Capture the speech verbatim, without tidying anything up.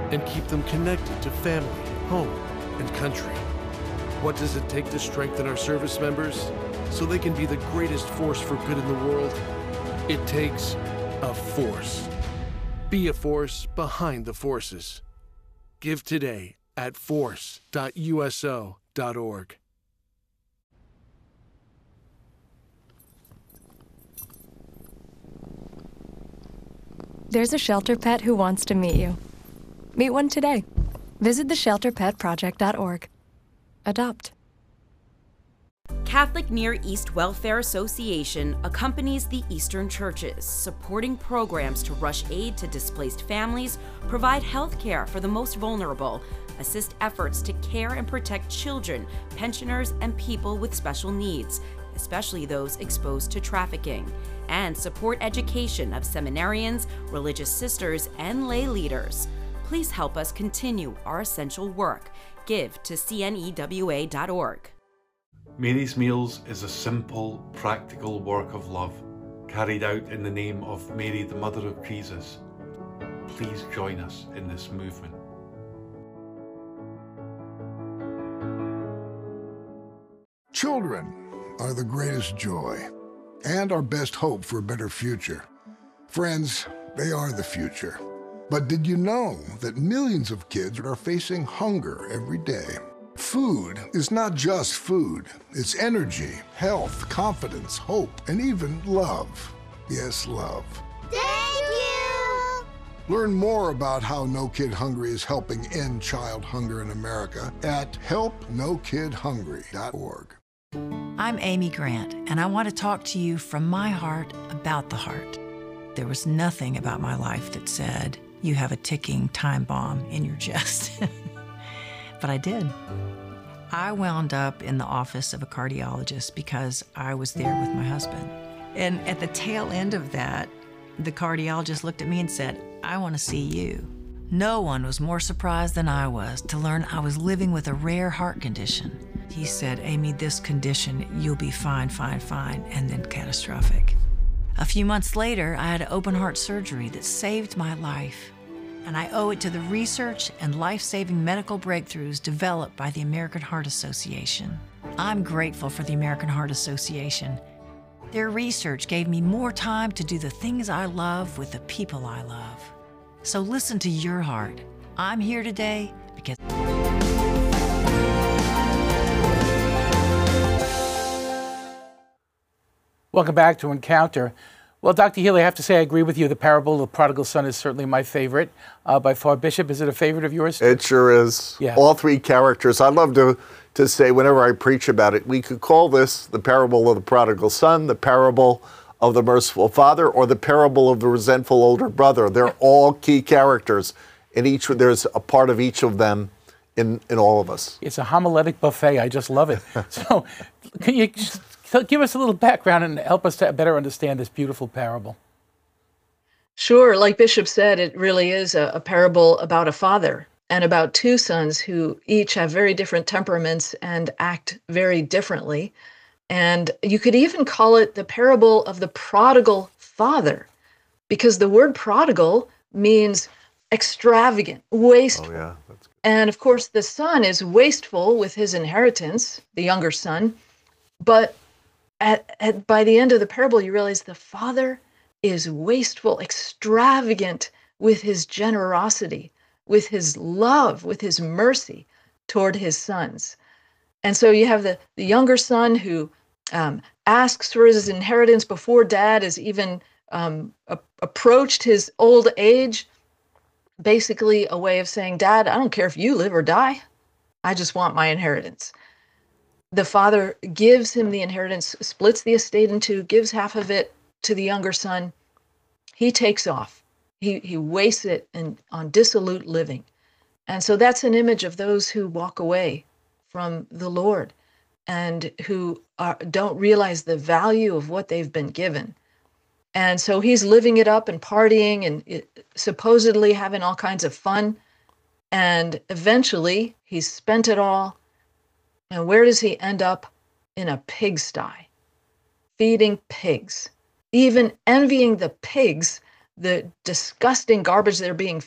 and keep them connected to family, home, and country? What does it take to strengthen our service members so they can be the greatest force for good in the world? It takes a force. Be a force behind the forces. Give today at force dot U S O dot org. There's a shelter pet who wants to meet you. Meet one today. Visit the shelter pet project dot org. Adopt. Catholic Near East Welfare Association accompanies the Eastern churches, supporting programs to rush aid to displaced families, provide health care for the most vulnerable, assist efforts to care and protect children, pensioners, and people with special needs, especially those exposed to trafficking, and support education of seminarians, religious sisters, and lay leaders. Please help us continue our essential work. Give to C N E W A dot org. Mary's Meals is a simple, practical work of love, carried out in the name of Mary, the Mother of Jesus. Please join us in this movement. Children are the greatest joy and our best hope for a better future. Friends, they are the future. But did you know that millions of kids are facing hunger every day? Food is not just food. It's energy, health, confidence, hope, and even love. Yes, love. Thank you! Learn more about how No Kid Hungry is helping end child hunger in America at help no kid hungry dot org. I'm Amy Grant, and I want to talk to you from my heart about the heart. There was nothing about my life that said, you have a ticking time bomb in your chest. But I did. I wound up in the office of a cardiologist because I was there with my husband. And at the tail end of that, the cardiologist looked at me and said, I want to see you. No one was more surprised than I was to learn I was living with a rare heart condition. He said, Amy, this condition, you'll be fine, fine, fine, and then catastrophic. A few months later, I had open heart surgery that saved my life. And I owe it to the research and life-saving medical breakthroughs developed by the American Heart Association. I'm grateful for the American Heart Association. Their research gave me more time to do the things I love with the people I love. So listen to your heart. I'm here today because... Welcome back to Encounter. Well, Doctor Healy, I have to say I agree with you. The parable of the prodigal son is certainly my favorite uh, by far. Bishop, is it a favorite of yours? It sure is. Yeah. All three characters. I love to, to say whenever I preach about it, we could call this the parable of the prodigal son, the parable of the merciful father, or the parable of the resentful older brother. They're all key characters. In each, there's a part of each of them in, in all of us. It's a homiletic buffet. I just love it. So can you just give us a little background and help us to better understand this beautiful parable? Sure. Like Bishop said, it really is a, a parable about a father and about two sons who each have very different temperaments and act very differently. And you could even call it the parable of the prodigal father, because the word prodigal means extravagant, wasteful. Oh, yeah. That's good. And of course, the son is wasteful with his inheritance, the younger son. But at, at, by the end of the parable, you realize the father is wasteful, extravagant with his generosity, with his love, with his mercy toward his sons. And so you have the, the younger son who um, asks for his inheritance before dad has even um, a- approached his old age, basically a way of saying, Dad, I don't care if you live or die. I just want my inheritance. The father gives him the inheritance, splits the estate in two, gives half of it to the younger son. He takes off. He he wastes it in, on dissolute living. And so that's an image of those who walk away from the Lord and who are, don't realize the value of what they've been given. And so he's living it up and partying and it, supposedly having all kinds of fun. And eventually he's spent it all. And where does he end up? In a pigsty, feeding pigs, even envying the pigs, the disgusting garbage they're being